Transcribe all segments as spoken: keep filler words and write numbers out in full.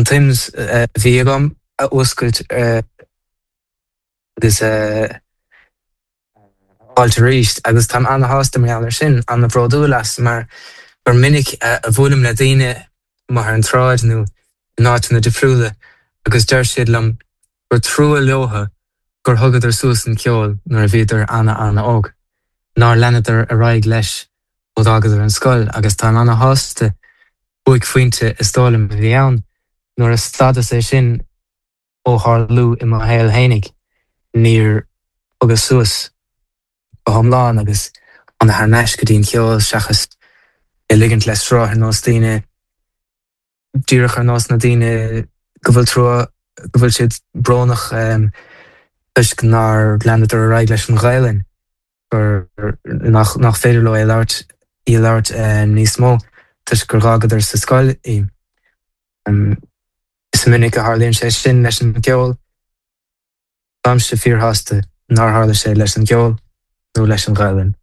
an times bhí agam a oscailt agus áilte ríist, agus tá anna hásta meallar sin an na bhródú las, mar gur minic a bhfuilm le daoine mar an tráid nó in áitina difriúla, agus deir siad lem gur trúa leotha gur thugad ar suas an ceol nuair a bhíidir anna anna óg. Ná lenadar a raig leis ó agad ar an scoil, agus tá anna hásta buig faointe is stálam a bhí ann, nuair a stadas é sin ó tharlú i má héal hénig níor agus suas ó thomláin agus an na thneis go dtíon ceol seachas i ligint leis rá ar nás daoine díreach ar nás na daoine go bhfuil trua go bhfuil siad brónach tuisc nar lenadar a raig leis an ghailin gur nach nach féidir le é leabhart í leabhart níos mó tuisc gur gágad ar sa scoil í. Is minic a tharlaíonn sé sin leis an ceol, bamste fíorthásta nar tharla sé leis an ceol nó leis an ghailin.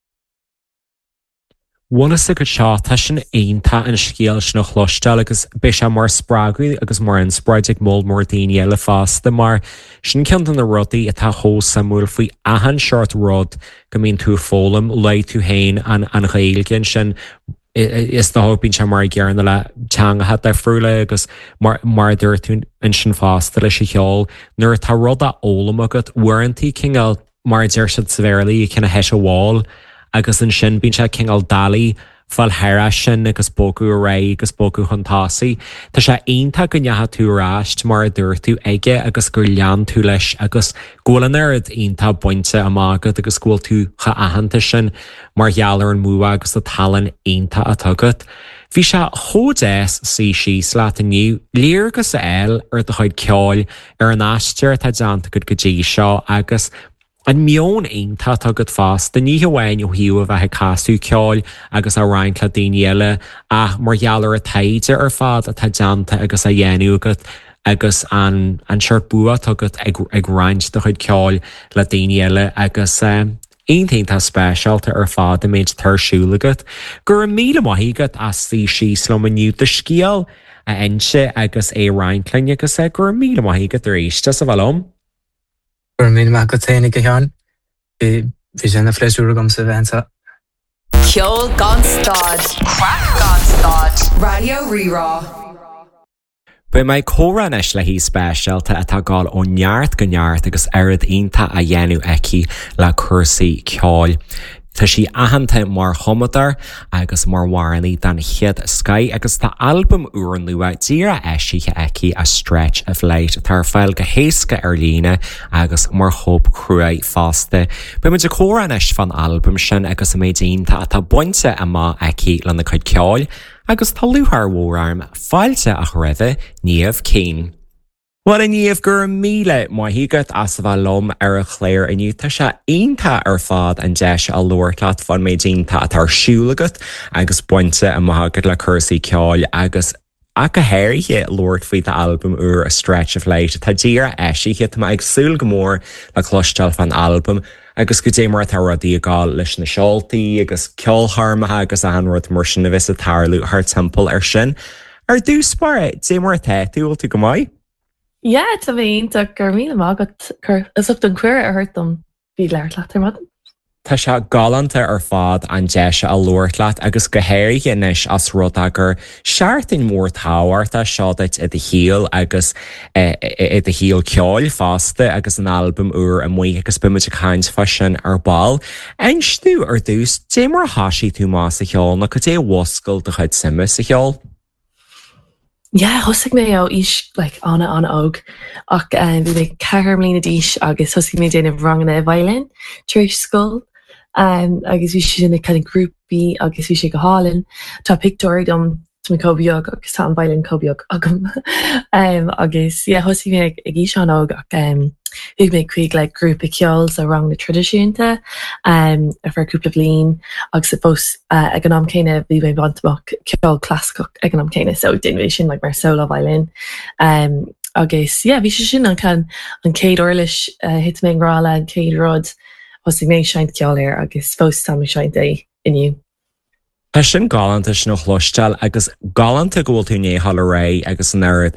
Bhuanas go seo tá sin aonanta an scéal sin nach chlostal agus bé sé mar sprágaí agus mar an spráid ag móll mór daoine le fásta, mar sin ceann na rudaí atá thós samúil faoi ahan seart rud go mbíonn tú fólam le tú hain an an ghaeilgeann sin is na hópín se mar gearna le teangathe de friúla agus mar dúir tú in sin fásta leis cheol nuair tá rud a ólam agad warranty cinál mar deir siad sa bhéirlaí cinna heis a bháil agus an sin bín se cinál dalí fáil heire sin agus bócú a ré agus bócú chuntásaí. Tá sé aonanta go neatha tú ráist mar a dúir tú aige agus gur lean tú leis agus ggólanard aonanta buinte amagad agus scóil tú cha ahananta sin mar gheallar an múa agus a talan aonanta a tugad. Bhí se thódéis sí síos leat aniu, léir agus a eil ar do chuid ceáil ar an aisteir tá deanta go go dtí seo agus an mion aonanta tugad fás, den ní hamhain ó hiú a bheith casú ceáil agus a rhain le daoine eile a mar gheallar a taide ar fad a tá deanta agus a dhéanú agad agus an an seart bua tugad ag ag rhaint do chuid ceáil le daoine eile agus aontainnta spéisialta ar fád a méid tarsúlagad. Gur míle maithígad as tí síos le maniu de scéal a inse agus é rhainlainn agus é gur míle maithígad ar éiste sa bhom. Gur míle maith go ténig go teann, bhí sin na fleisiúra gom sa bhainsa. Ceol gan stád, crack gan stád, Radio Rirá. Bu mé córanis le hí spéisialta atá gáil ó neart go neart agus airad aonanta a dhéanú aici le cursaí ceáil. Tá sí ahananta mar chomadar agus mar waranaí den chiad Sky agus tá albumm uair nua díra eisiíthe aici a Stretch of Light tar fáil go héasca ar líne agus mar chóp cruaid fásta. Bu muid a córanis fan albumm sin agus a méid aonanta atá buinte amá aici le na chuid ceáil agus tá luthar mhórarm fáilte a chreibh níomh céin. Well in níomh gur míle maithígad as bheith lom ar a chléir iniu tá sé aonanta ar fád an deis a luirlaat fan méid aonanta a tarsúlagat agus buinte a maithagad le cursaí ceáil agus a go héirithe luirt faoi de albumm uair a Stretch of Light. Tá díra eisiíthe tá ag súil go mór le clostal fan albumm agus go dé mar tá rudaí a gáil leis na seoltaí agus ceolharmathe agus a anrad mar sin na bhís a tarlú th timpeall ar sin. Ar dús spáir dé mar teúil tú go maiid? Ja, tá bhíon gur míle mágad is up don cuir a thuirtam bhí leir leat ar madan. Tá se galanta ar fád an deise a luirlaat agus go héir inis as rud agur seaartain mór táhairt a seáid i d híal agus i d híal ceáil fásta agus an albumm uair a muo agus buimiid a chaint fasin ar ball. Einstú ar dús dé mar hasí tú más a cheáil na go dé bhoscail do chuid simas a cheáil. Ja, hosig mé ó is like anna anna og ach um, bhí mé ceithre mlína díis agus hosig mé déanamh rangana a bhailinn tríéis scoil um, agus bhí sin na kind of grúpi agus bhí sé go hálinn tá pictóir dom mé cóbeog agus tá an bhailinn cóbeog agam um, agus yeah, hosig mé ag ís an og ach um, bhí mé chuig le grúpa ceols a rang na tradiisiúnta um, a bhar cúpla bliain agus suppose uh, ag an am céine bhí mé bantamach ceol clásicach ag an am céine so duine sin like mar solo violin um, agus yeah, bhí sé sin an can an céad orlis uh, hit mé ngrála an céad rud os ag mé seint ceol ir agus fós tam seint é iniu. Tá sin galanta sin nó chlostal agus galanta ggóil tú né hall ré agus an airad